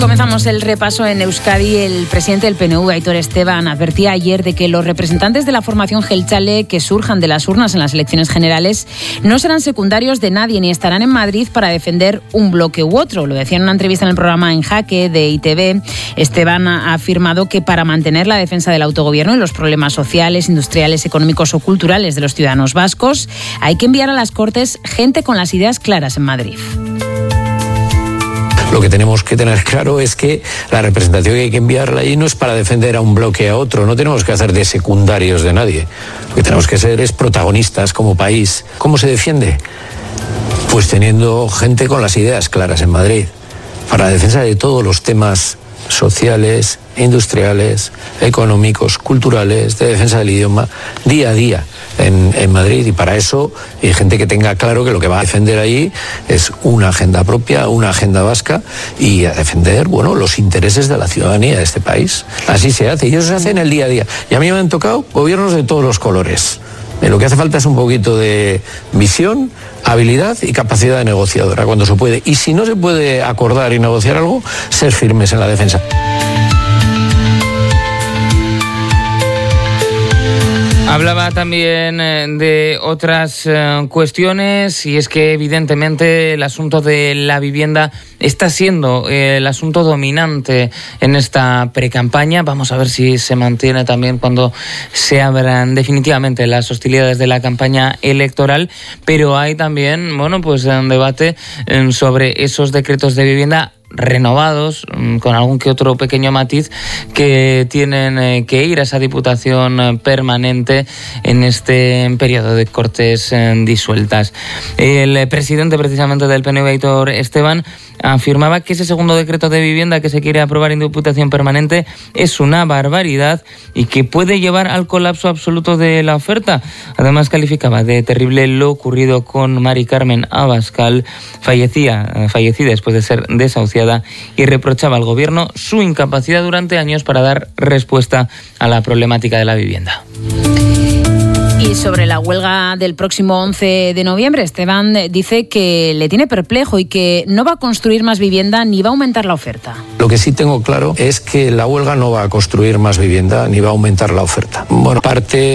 Comenzamos el repaso en Euskadi. El presidente del PNV, Aitor Esteban, advertía ayer de que los representantes de la formación Jeltzale que surjan de las urnas en las elecciones generales no serán secundarios de nadie ni estarán en Madrid para defender un bloque u otro. Lo decía en una entrevista en el programa En Jaque de ITV. Esteban ha afirmado que para mantener la defensa del autogobierno y los problemas sociales, industriales, económicos o culturales de los ciudadanos vascos, hay que enviar a las Cortes gente con las ideas claras en Madrid. Lo que tenemos que tener claro es que la representación que hay que enviarla allí no es para defender a un bloque a otro, no tenemos que hacer de secundarios de nadie. Lo que tenemos que ser es protagonistas como país. ¿Cómo se defiende? Pues teniendo gente con las ideas claras en Madrid, para la defensa de todos los temas sociales, industriales, económicos, culturales, de defensa del idioma, día a día en Madrid. Y para eso hay gente que tenga claro que lo que va a defender allí es una agenda propia, una agenda vasca, y a defender, bueno, los intereses de la ciudadanía de este país. Así se hace, y eso se hace en el día a día. Y a mí me han tocado gobiernos de todos los colores. Lo que hace falta es un poquito de visión, habilidad y capacidad de negociadora cuando se puede. Y si no se puede acordar y negociar algo, ser firmes en la defensa. Hablaba también de otras cuestiones, y es que evidentemente el asunto de la vivienda está siendo el asunto dominante en esta precampaña. Vamos a ver si se mantiene también cuando se abran definitivamente las hostilidades de la campaña electoral, pero hay también, bueno, pues un debate sobre esos decretos de vivienda renovados, con algún que otro pequeño matiz, que tienen que ir a esa diputación permanente en este periodo de Cortes disueltas. El presidente precisamente del PNV, Aitor Esteban, afirmaba que ese segundo decreto de vivienda que se quiere aprobar en diputación permanente es una barbaridad y que puede llevar al colapso absoluto de la oferta. Además, calificaba de terrible lo ocurrido con Mari Carmen Abascal, fallecida después de ser desahuciada, y reprochaba al gobierno su incapacidad durante años para dar respuesta a la problemática de la vivienda. Y sobre la huelga del próximo 11 de noviembre, Esteban dice que le tiene perplejo y que no va a construir más vivienda ni va a aumentar la oferta. Lo que sí tengo claro es que la huelga no va a construir más vivienda ni va a aumentar la oferta. Bueno, parte